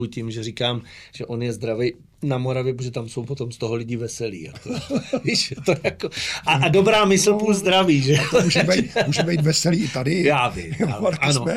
tím, že říkám, že on je zdravý na Moravě, protože tam jsou potom z toho lidi veselí. Jako. Víš, to jako, a dobrá mysl půl zdraví, že? Může být veselý i tady. Já vím, ano.